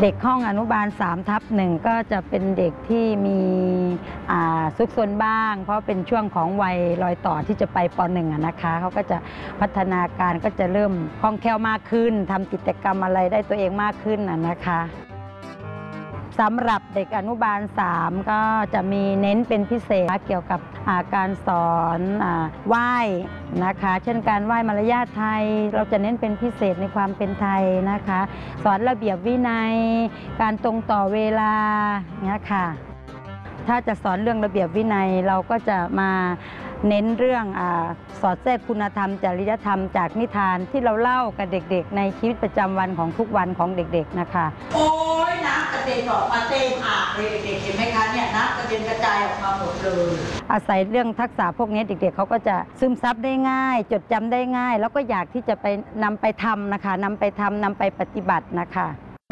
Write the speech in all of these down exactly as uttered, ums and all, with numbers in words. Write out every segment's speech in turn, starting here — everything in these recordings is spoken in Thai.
เด็กห้องอนุบาลสามทับหนึ่งก็จะเป็นเด็กที่มีซุกซนบ้างเพราะเป็นช่วงของวัยรอยต่อที่จะไปป.หนึ่ง นะคะเขาก็จะพัฒนาการก็จะเริ่มคล่องแคล่วมากขึ้นทำกิจกรรมอะไรได้ตัวเองมากขึ้นนะคะสำหรับเด็กอนุบาลสามก็จะมีเน้นเป็นพิเศษเกี่ยวกับการสอนไหว้นะคะเช่นการไหว้มารยาทไทยเราจะเน้นเป็นพิเศษในความเป็นไทยนะคะสอนระเบียบวินัยการตรงต่อเวลาเนี่ยค่ะถ้าจะสอนเรื่องระเบียบวินัยเราก็จะมาเน้นเรื่องอสอดแทรกคุณธรรมจริยธรรมจากนิทานที่เราเล่ากับเด็กๆในชีวิตประจำวันของทุกวันของเด็กๆนะคะโอ้ยน้ำกระเด็นออกมาเต็มอ่างเลยเด็กๆเห็นไหมคะเนี่ยน้ำกระเด็นกระจายออกมาหมดเลยอาศัยเรื่องทักษะพวกนี้เด็กๆเขาก็จะซึมซับได้ง่ายจดจำได้ง่ายแล้วก็อยากที่จะไปนำไปทำนะคะนำไปทำนำไปปฏิบัตินะคะ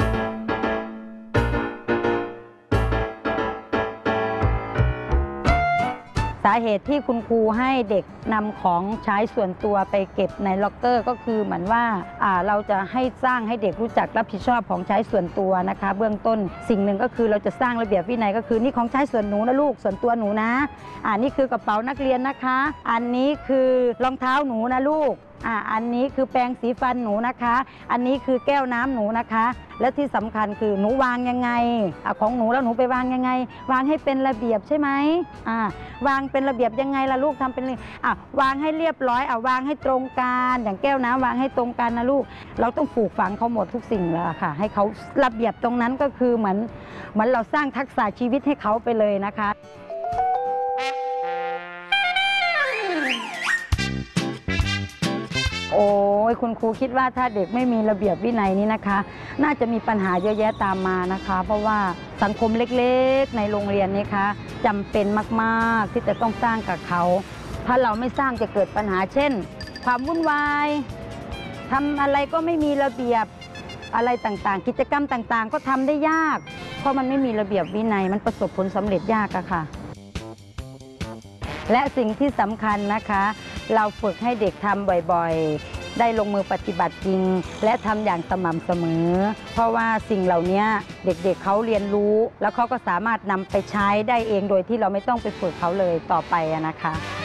สาเหตุที่คุณครูให้เด็กนำของใช้ส่วนตัวไปเก็บในล็อกเกอร์ก็คือเหมือนว่าเราจะให้สร้างให้เด็กรู้จักรับผิดชอบของใช้ส่วนตัวนะคะเบื้องต้นสิ่งหนึ่งก็คือเราจะสร้างระเบียบวินัยก็คือนี่ของใช้ส่วนหนูนะลูกส่วนตัวหนูนะอ่านี่คือกระเป๋านักเรียนนะคะอันนี้คือรองเท้าหนูนะลูกอ่าอันนี้คือแปรงสีฟันหนูนะคะอันนี้คือแก้วน้ำหนูนะคะและที่สำคัญคือหนูวางยังไงอ่าของหนูแล้วหนูไปวางยังไงวางให้เป็นระเบียบใช่ไหมอ่าวางเป็นระเบียบยังไงล่ะลูกทำเป็นอ่าวางให้เรียบร้อยอ่าวางให้ตรงกันอย่างแก้วน้ำวางให้ตรงกันนะลูกเราต้องปลูกฝังเขาหมดทุกสิ่งเลยค่ะให้เขาระเบียบตรงนั้นก็คือเหมือนเหมือนเราสร้างทักษะชีวิตให้เขาไปเลยนะคะโอ้ยคุณครูคิดว่าถ้าเด็กไม่มีระเบียบวินัยนี้นะคะน่าจะมีปัญหาเยอะแยะตามมานะคะเพราะว่าสังคมเล็กๆในโรงเรียนนี้คะจำเป็นมากๆที่จะต้องสร้างกับเขาถ้าเราไม่สร้างจะเกิดปัญหาเช่นความวุ่นวายทำอะไรก็ไม่มีระเบียบอะไรต่างๆกิจกรรมต่างๆก็ทำได้ยากเพราะมันไม่มีระเบียบวินัยมันประสบผลสำเร็จยากอะค่ะและสิ่งที่สำคัญนะคะเราฝึกให้เด็กทำบ่อยๆได้ลงมือปฏิบัติจริงและทำอย่างสม่ำเสมอเพราะว่าสิ่งเหล่านี้เด็กๆ เ, เขาเรียนรู้แล้วเขาก็สามารถนำไปใช้ได้เองโดยที่เราไม่ต้องไปฝึกเขาเลยต่อไปนะคะ